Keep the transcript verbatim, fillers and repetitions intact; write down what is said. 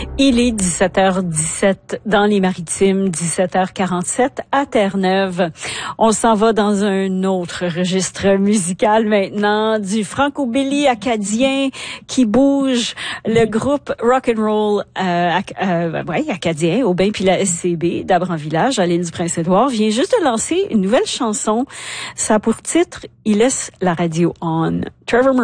Il est dix-sept heures dix-sept dans les Maritimes, dix-sept heures quarante-sept à Terre-Neuve. On s'en va dans un autre registre musical maintenant, du franco-billy acadien qui bouge. Le groupe rock'n'roll euh, euh, ouais, acadien, Aubin puis la S C B d'Abran-Village à l'île du Prince-Édouard vient juste de lancer une nouvelle chanson. Ça a pour titre « Il laisse la radio on ». Trevor